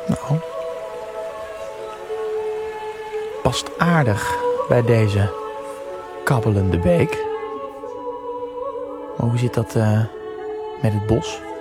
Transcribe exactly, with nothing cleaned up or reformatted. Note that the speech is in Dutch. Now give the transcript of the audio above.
Nou, past aardig bij deze kabbelende beek. Maar hoe zit dat uh, met het bos?